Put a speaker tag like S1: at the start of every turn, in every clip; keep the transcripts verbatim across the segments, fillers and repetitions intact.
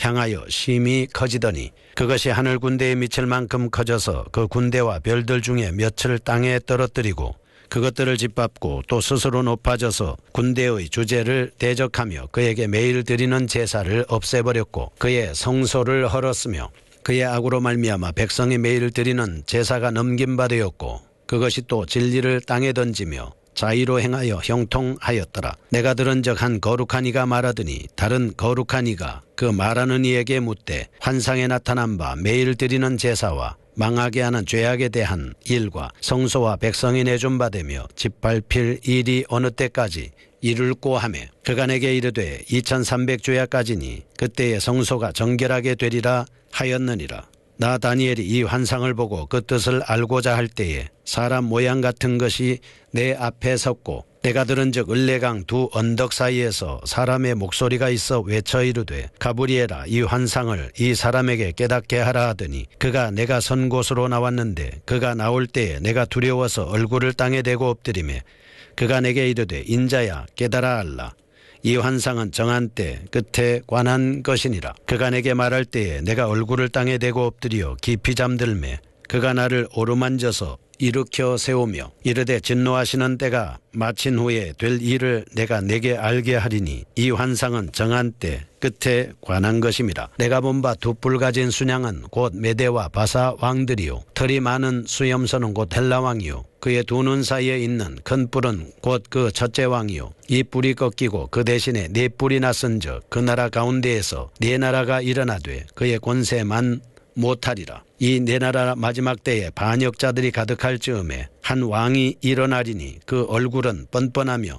S1: 향하여 심히 커지더니 그것이 하늘 군대에 미칠 만큼 커져서 그 군대와 별들 중에 몇을 땅에 떨어뜨리고 그것들을 짓밟고 또 스스로 높아져서 군대의 주제를 대적하며 그에게 매일 드리는 제사를 없애버렸고 그의 성소를 헐었으며 그의 악으로 말미암아 백성이 매일 드리는 제사가 넘긴 바 되었고 그것이 또 진리를 땅에 던지며 자의로 행하여 형통하였더라. 내가 들은 적 한 거룩한 이가 말하더니 다른 거룩한 이가 그 말하는 이에게 묻되 환상에 나타난 바 매일 드리는 제사와 망하게 하는 죄악에 대한 일과 성소와 백성이 내준 바 되며 짓밟힐 일이 어느 때까지 이룰꼬 하며 그가 내게 이르되 이천삼백 주야까지니 그때의 성소가 정결하게 되리라 하였느니라. 나 다니엘이 이 환상을 보고 그 뜻을 알고자 할 때에 사람 모양 같은 것이 내 앞에 섰고 내가 들은 즉 을레강 두 언덕 사이에서 사람의 목소리가 있어 외쳐 이르되 가브리엘아 이 환상을 이 사람에게 깨닫게 하라 하더니 그가 내가 선 곳으로 나왔는데 그가 나올 때에 내가 두려워서 얼굴을 땅에 대고 엎드리매 그가 내게 이르되 인자야 깨달아 알라. 이 환상은 정한 때 끝에 관한 것이니라. 그가 내게 말할 때에 내가 얼굴을 땅에 대고 엎드려 깊이 잠들매 그가 나를 오르만져서 일으켜 세우며 이르되 진노하시는 때가 마친 후에 될 일을 내가 내게 알게 하리니 이 환상은 정한 때 끝에 관한 것임이라. 내가 본 바 두 뿔 가진 순양은 곧 메대와 바사 왕들이요 털이 많은 수염소는 곧 헬라 왕이요 그의 두 눈 사이에 있는 큰 뿔은 곧 그 첫째 왕이요 이 뿔이 꺾이고 그 대신에 네 뿔이 났은즉 그 나라 가운데에서 네 나라가 일어나되 그의 권세만 못하리라. 이 네 나라 마지막 때에 반역자들이 가득할 즈음에 한 왕이 일어나리니 그 얼굴은 뻔뻔하며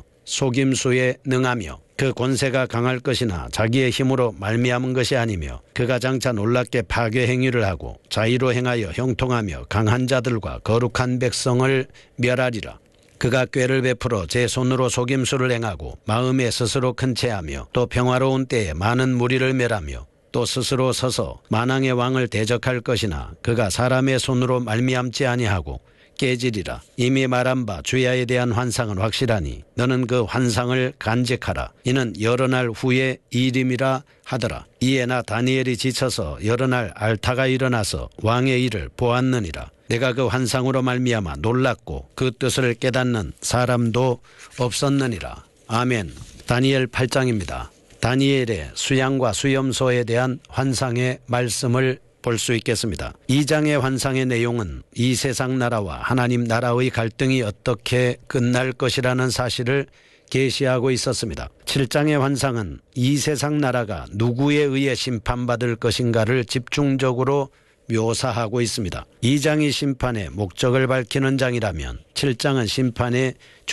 S1: 속임수에 능하며 그 권세가 강할 것이나 자기의 힘으로 말미암은 것이 아니며 그가 장차 놀랍게 파괴 행위를 하고 자의로 행하여 형통하며 강한 자들과 거룩한 백성을 멸하리라. 그가 꾀를 베풀어 제 손으로 속임수를 행하고 마음에 스스로 큰 채하며 또 평화로운 때에 많은 무리를 멸하며 또 스스로 서서 만왕의 왕을 대적할 것이나 그가 사람의 손으로 말미암지 아니하고 깨지리라. 이미 말한 바 주야에 대한 환상은 확실하니 너는 그 환상을 간직하라. 이는 여러 날 후의 일임이라 하더라. 이에 나 다니엘이 지쳐서 여러 날 알타가 일어나서 왕의 일을 보았느니라. 내가 그 환상으로 말미암아 놀랐고 그 뜻을 깨닫는 사람도 없었느니라. 아멘. 다니엘 팔 장입니다. 다니엘의 수양과 수염소에 대한 환상의 말씀을 볼 수 있겠습니다. 이 장의 환상의 내용은 이 세상 나라와 하나님 나라의 갈등이 어떻게 끝날 것이라는 사실을 계시하고 있었습니다. 칠 장의 환상은 이 세상 나라가 누구에 의해 심판받을 것인가를 집중적으로 묘사하고 있습니다. 이 장이 심판의 목적을 밝히는 장이라면 칠 장은 심판의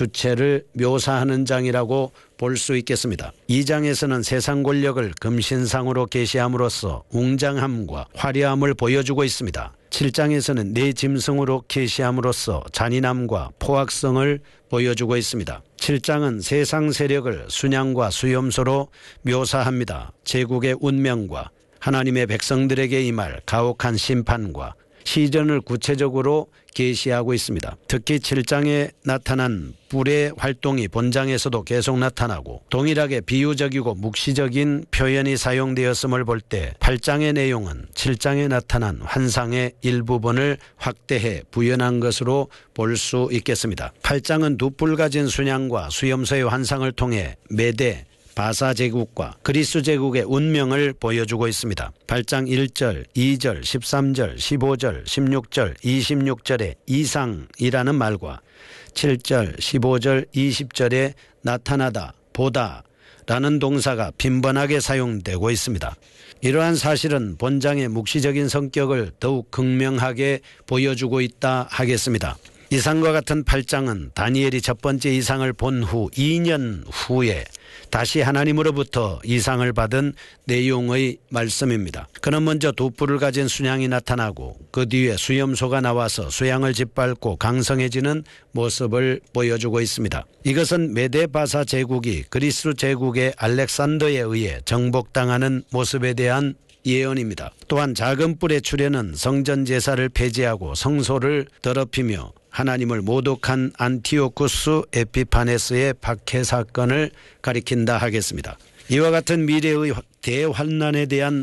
S1: 주체를 묘사하는 장이라고 볼 수 있겠습니다. 이 장에서는 세상 권력을 금신상으로 계시함으로써 웅장함과 화려함을 보여주고 있습니다. 칠 장에서는 네 짐승으로 계시함으로써 잔인함과 포악성을 보여주고 있습니다. 칠 장은 세상 세력을 순양과 수염소로 묘사합니다. 제국의 운명과 하나님의 백성들에게 임할 가혹한 심판과 시전을 구체적으로 계시하고 있습니다. 특히 칠 장에 나타난 뿔의 활동이 본장에서도 계속 나타나고 동일하게 비유적이고 묵시적인 표현이 사용되었음을 볼 때 팔 장의 내용은 칠 장에 나타난 환상의 일부분을 확대해 부연한 것으로 볼 수 있겠습니다. 팔 장은 두 뿔 가진 순양과 수염소의 환상을 통해 메대, 바사 제국과 그리스 제국의 운명을 보여주고 있습니다. 팔 장 일 절, 이 절, 십삼 절, 십오 절, 십육 절, 이십육 절의 이상이라는 말과 칠 절, 십오 절, 이십 절에 나타나다, 보다 라는 동사가 빈번하게 사용되고 있습니다. 이러한 사실은 본장의 묵시적인 성격을 더욱 극명하게 보여주고 있다 하겠습니다. 이상과 같은 팔 장은 다니엘이 첫 번째 이상을 본 후 이 년 후에 다시 하나님으로부터 이상을 받은 내용의 말씀입니다. 그는 먼저 두 뿔을 가진 순양이 나타나고 그 뒤에 수염소가 나와서 수양을 짓밟고 강성해지는 모습을 보여주고 있습니다. 이것은 메데바사 제국이 그리스 제국의 알렉산더에 의해 정복당하는 모습에 대한 예언입니다. 또한 작은 뿔의 출현은 성전 제사를 폐지하고 성소를 더럽히며 하나님을 모독한 안티오쿠스 에피파네스의 박해 사건을 가리킨다 하겠습니다. 이와 같은 미래의 대환난에 대한